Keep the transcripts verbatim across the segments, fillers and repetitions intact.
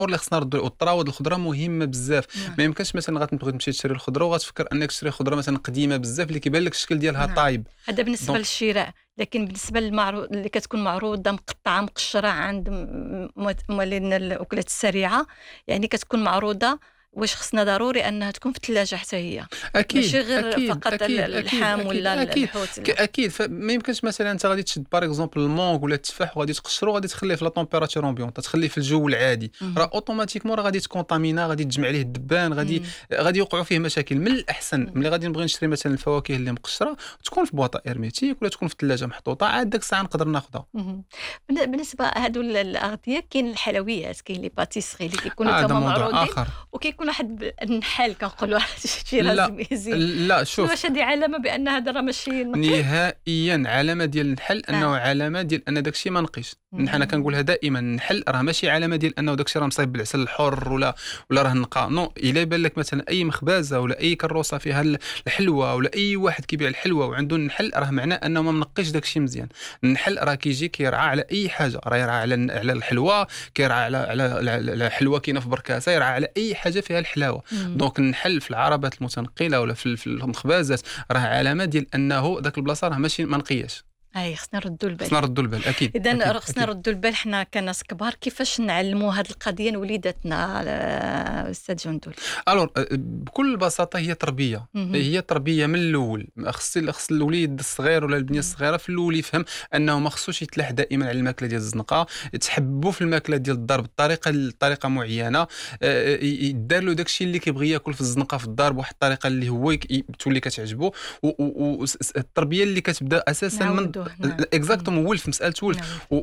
اللي خصنا نردوا. والطراود الخضره مهمه بزاف. نعم. ما يمكنش مثلا غتبغي تمشي تشري الخضره وغتفكر انك تشري خضره مثلا قديمه بزاف اللي كيبان لك الشكل ديالها نعم. طايب. هذا بالنسبة دونك للشراء، لكن بالنسبة للمعروض اللي كتكون معروضة مقطعة مقشرة عند م- م- مولين الأكلات السريعة، يعني كتكون معروضة، واش خصنا ضروري أنها تكون في الثلاجة حتى هي، اكيد ماشي غير اكيد فقط اكيد اكيد اللحام اكيد ولا اكيد الحوت؟ ك- اكيد. فما يمكنش مثلا انت غادي تشد باغ اكزومبل المونغ ولا التفاح وغادي تقشرو غادي تخليه في لا طومبيراتور امبيون، تخليه في الجو العادي، راه مهم. اوتوماتيكمون راه غادي تكونطامينا، غادي تجمع عليه الدبان، غادي مم. غادي يوقعوا فيه مشاكل. من الاحسن مم. ملي غادي نبغي نشري مثلا الفواكه اللي مقشره تكون في بواطه ارميتيك ولا تكون في الثلاجه محطوطه، عاد داك الساعه نقدر ناخذها. مهم. بالن- بالنسبة هادو ال- الأغذية، كاين الحلويات، كاين لي باتيسري اللي كيكونوا هذا تما موضوع معروضين، اخر. وكيكون واحد ب- النحال كنقولوا شي لا رازم يزين. لا شنو شوف، واش هذه علامة بأن هذا راه ماشي نقي؟ نهائيا علامه ديال النحل انه اه. علامه ديال ان داكشي ما نقيش. نحن انا مم. كنقولها دائما، النحل راه ماشي علامه ديال انه داكشي راه مصايب بالعسل الحر ولا ولا راه نقى. نو، الا يبان لك مثلا اي مخبازه ولا اي كروسه فيها ال- الحلوه ولا اي واحد كيبيع الحلوه وعنده النحل، راه معناه انه ما منقيش داكشي مزيان. النحل راه كيجي كيرعى على اي حاجه، راه يرعى على الن- على الحلوه، كيرعى على على على على حلوه كاينه في بركاسه، يرعى على اي حاجه فيها الحلاوه. مم. دونك النحل في العربات المتنقله ولا في في المخبازات راه علامه ديال انه ذاك البلاصه راه ماشي ما نقياش. اي خصنا نردوا البال. خصنا نردوا البال. اكيد اذا اكيد خصنا اكيد. نردوا البال حنا كناس كبار، كيفاش نعلموا هذه القضيه لوليداتنا آه، استاذ جندول؟ الور بكل بساطه هي تربيه، مهم. هي تربيه من الاول. خص خص الوليد الصغير ولا البنيه مم. الصغيره في الاول يفهم انه ما خصوش يتلاح دائما على الماكله ديال الزنقه، تحبوا في الماكله ديال الدار بالطريقه الطريقه معينه، آه، ي- يدار له داكشي اللي كيبغي ياكل في الزنقه في الدار بواحد الطريقه اللي هو يك- ي- تولي كتعجبو. والتربيه اللي كتبدا اساسا من نعودوه. نعم. مم. اكزاكتوم ولف، مساله ولف.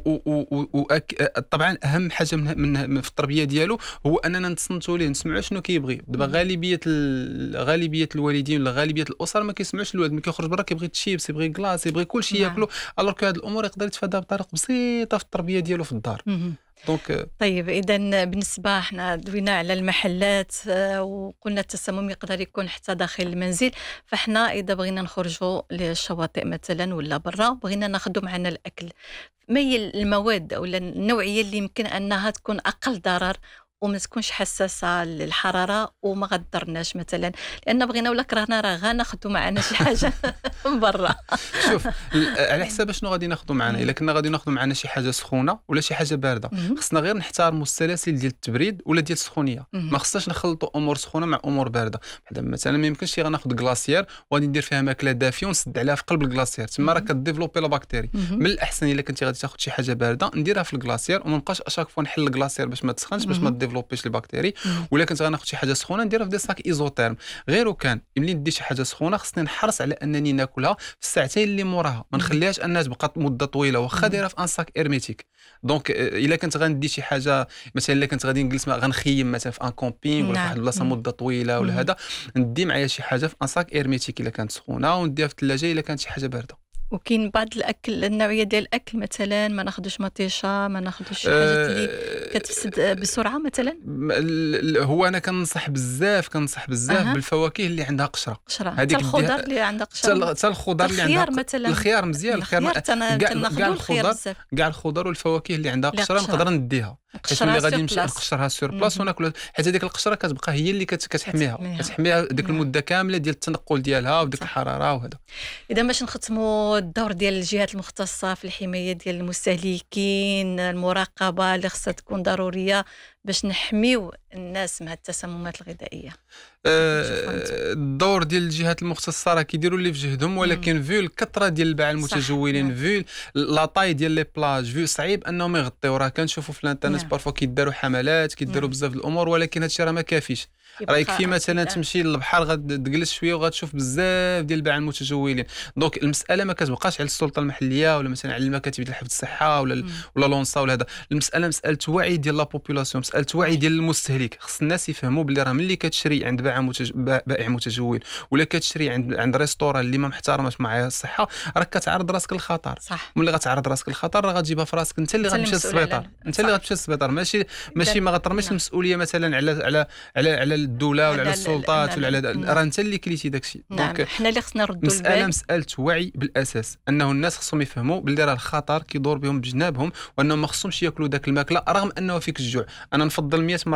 نعود. وطبعا اهم حاجه من, من, من في التربيه ديالو هو اننا نتصنتوا ليه، نسمعوا شنو كيبغي. دابا مم. غالبيه ال... غالبيه الوالدين ولا غالبيه الاسر ما كيسمعوش الولد، ملي كيخرج برا كيبغي تشيبس، يبغي كلاص، يبغي كل شيء نعم. ياكلو. الوغ كو هاد الامور يقدر يتفاداها بطريقه بسيطه في التربيه ديالو في الدار. مهم. دونك طيب، إذا بالنسبة احنا دوينا على المحلات آه، وقلنا التسمم يقدر يكون حتى داخل المنزل، فاحنا إذا بغينا نخرجوا للشواطئ مثلا ولا برا بغينا ناخذوا معنا الأكل، ما هي المواد أو النوعية اللي يمكن أنها تكون أقل ضرر وما تكونش حساسة للحرارة وما غضرناش مثلا، لأن بغينا ولا كرهنا راه غناخذوا معنا شي حاجة من برا. شوف، ال- على حساب شنو غادي ناخذوا معنا. الا كنا غادي ناخذوا معنا شي حاجه سخونه ولا شي حاجه بارده، مهم. خصنا غير نحترموا السلاسل ديال التبريد ولا ديال السخونيه. مهم. ما خصناش نخلطوا امور سخونه مع امور بارده. بحال مثلا ما يمكنش شي غناخذ كلاصيير وغادي ندير فيها ماكله دافيه ونسد عليها في قلب الكلاصيير، تما راه مهم. كديفلوبي لا باكتيري. مهم. من الاحسن الا كنتي غادي تاخذ شي حاجه بارده نديرها في الكلاصيير وما نبقاش اشاك فوا نحل الكلاصيير باش ما تسخنش، باش ما مهم. ديفلوبيش البكتيري. مهم. ولا كنت غناخذ شي حاجه سخونه نديرها في دي ساك ايزوتيرم. غير وكان ملي ندي شي حاجه سخونه خصني نحرص على انني ناكلها في الساعتين اللي موراها، ما نخليهاش انها تبقى مده طويله واخا مهم. دايره في ان ساك ارميتيك. دونك آه، الا كنت غندي شي حاجه مثلا، الا كنت غادي نجلس مع- غنخيم مثلا في ان كومبينغ ولا في واحد نعم. البلاصه مم. مده طويله ولا مم. هذا، ندي معايا شي حاجه في ان ساك ارميتيك الا كانت سخونه، ونديها في الثلاجه الا كانت شي حاجه بارده. وكاين بعض الاكل، النوعيه ديال الاكل مثلا ما ناخذوش مطيشه، ما ناخذوش شي حاجات اللي كتفسد بسرعه مثلا. م- ال- ال- هو انا كنصح بزاف كنصح بزاف اها. بالفواكه اللي عندها قشره. قشره، حتى هذيك الخضر ديها اللي عندها قشره، حتى الخضر اللي عندها الخيار ق- مثلا. الخيار مزيان. الخيار الخيار ما- تنا كاع تناخذوا كاع الخيار الخضر بزاف. كاع الخضر والفواكه اللي عندها لا قشره قشره، نقدر نديها، حيت قشره ملي غادي سور نمشي بلاص. نقشرها سور بلاص مهم. وناكل، حيت هذيك القشره كتبقى هي اللي كت- كتحميها كتحميها. كتحميها ديك نعم. المده كامله ديال التنقل ديالها وديك صح. الحراره وهذا. اذا باش نختموا الدور ديال الجهات المختصه في الحمايه ديال المستهلكين، المراقبه اللي خصها تكون ضروريه باش نحميو الناس من التسممات الغذائيه. شوفوا انتم. آه، الدور ديال الجهات المختصه راه كيديروا اللي في جهدهم، ولكن فيو الكثره ديال الباعه المتجولين، نعم. فيو لا طاي ديال لي بلاج، فيو صعيب انهم يغطيو. راه كنشوفوا في الانترنت نعم. بارفو كيداروا حملات، كيداروا نعم. بزاف د الامور، ولكن هادشي راه ما كافيش. راه يبقى يكفي مثلا أكيد. تمشي للبحر غتجلس شويه وغتشوف بزاف ديال الباعه المتجولين. دونك المساله ما كتبقاش على السلطه المحليه ولا مثلا على المكاتب ديال حفظ الصحه ولا ال- مم. ولا لونسا ولا هذا. المساله مساله وعي ديال لا بوبولاسيون، مساله وعي ديال المستهلك. خص الناس يفهموا بلي راه ملي كتشري عند بائع متج... با- بائع متجول ولا كتشري عند عند ريستوران اللي ما محترمش معايا الصحه، راك كتعرض راسك للخطر. صح. ملي غتعرض راسك للخطر راه غتجيبها في راسك انت اللي أنت اللي غتمشي مسؤول على للسبيطار، ال- انت اللي صح. غتمشي للسبيطار، ماشي ماشي ما غترميش نعم. المسؤوليه مثلا على على على على الدوله ولا على على ال- السلطات ال- ولا على نعم. راه انت اللي كليتي داكشي. نعم، دونك حنا اللي خصنا نردوا مسألة البال. مسألة وعي بالأساس، أنه الناس خصهم يفهموا باللي راه الخطر كيدور بهم بجنابهم، وأنهم ما خصهمش ياكلوا داك الماكلة رغم أنه فيك الجوع. أنا نفضل مية مرة